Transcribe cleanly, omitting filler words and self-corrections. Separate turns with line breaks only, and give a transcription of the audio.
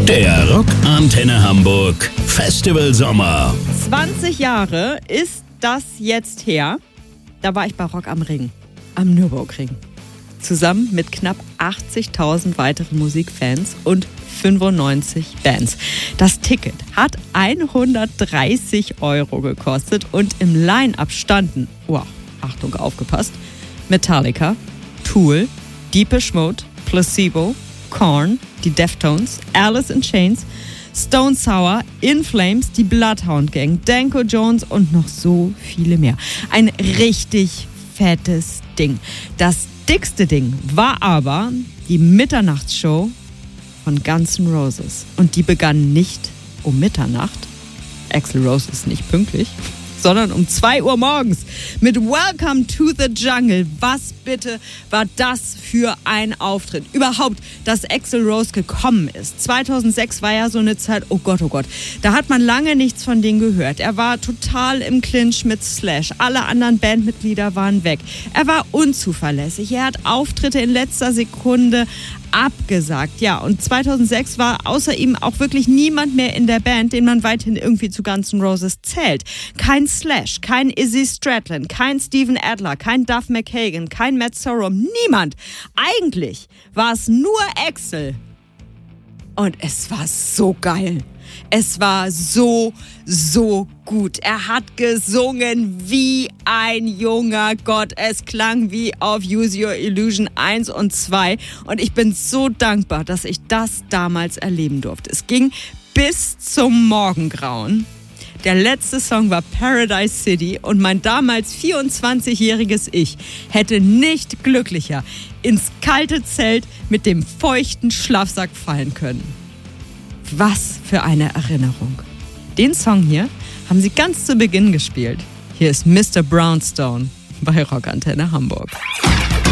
Der Rockantenne Hamburg Festival Sommer.
20 Jahre ist das jetzt her. Da war ich bei Rock am Ring, am Nürburgring. Zusammen mit knapp 80.000 weiteren Musikfans und 95 Bands. Das Ticket hat 130 € gekostet und im Line-Up standen, Achtung, aufgepasst, Metallica, Tool, Depeche Mode, Placebo, Korn, die Deftones, Alice in Chains, Stone Sour, In Flames, die Bloodhound Gang, Danko Jones und noch so viele mehr. Ein richtig fettes Ding. Das dickste Ding war aber die Mitternachtsshow von Guns N' Roses. Und die begann nicht um Mitternacht, Axl Rose ist nicht pünktlich, sondern um 2 Uhr morgens mit Welcome to the Jungle. Was bitte war das für ein Auftritt? Überhaupt, dass Axl Rose gekommen ist. 2006 war ja so eine Zeit, oh Gott, da hat man lange nichts von denen gehört. Er war total im Clinch mit Slash. Alle anderen Bandmitglieder waren weg. Er war unzuverlässig. Er hat Auftritte in letzter Sekunde abgesagt. Ja, und 2006 war außer ihm auch wirklich niemand mehr in der Band, den man weithin irgendwie zu Guns N' Roses zählt. Kein Slash, kein Izzy Stradlin, kein Steven Adler, kein Duff McKagan, kein Matt Sorum, niemand. Eigentlich war es nur Axl. Und es war so geil. Es war so gut. Er hat gesungen wie ein junger Gott. Es klang wie auf Use Your Illusion 1 und 2. Und ich bin so dankbar, dass ich das damals erleben durfte. Es ging bis zum Morgengrauen. Der letzte Song war Paradise City und mein damals 24-jähriges Ich hätte nicht glücklicher ins kalte Zelt mit dem feuchten Schlafsack fallen können. Was für eine Erinnerung. Den Song hier haben sie ganz zu Beginn gespielt. Hier ist Mr. Brownstone bei Rockantenne Hamburg.